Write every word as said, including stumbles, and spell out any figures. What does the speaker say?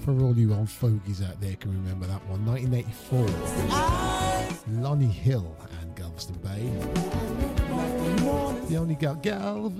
for all you old fogies out there can remember that one. nineteen eighty-four. Lonnie Hill and Galveston Bay. The only gal, Galveston